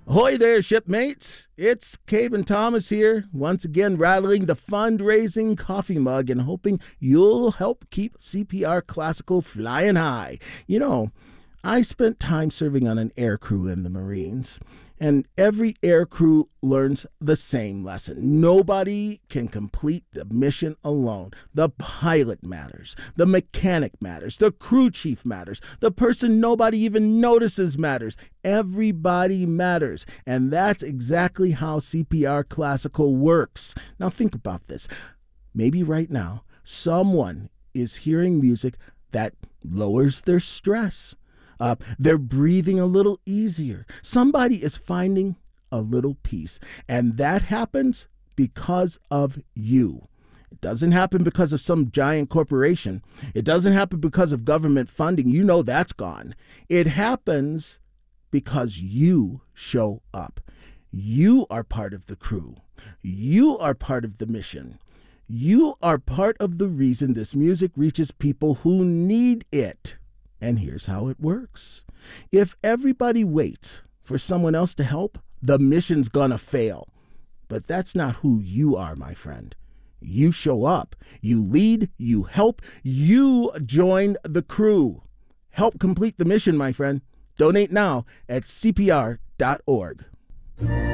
Ahoy there, shipmates. It's Cabe and Thomas here, once again rattling the fundraising coffee mug and hoping you'll help keep CPR Classical flying high. You know, I spent time serving on an air crew in the Marines, and every air crew learns the same lesson. Nobody can complete the mission alone. The pilot matters. The mechanic matters. The crew chief matters. The person nobody even notices matters. Everybody matters. And that's exactly how CPR Classical works. Now think about this. Maybe right now, someone is hearing music that lowers their stress. They're breathing a little easier. Somebody is finding a little peace. And that happens because of you. It doesn't happen because of some giant corporation. It doesn't happen because of government funding. You know that's gone. It happens because you show up. You are part of the crew. You are part of the mission. You are part of the reason this music reaches people who need it. And here's how it works. If everybody waits for someone else to help, the mission's gonna fail. But that's not who you are, my friend. You show up, you lead, you help, you join the crew. Help complete the mission, my friend. Donate now at cpr.org.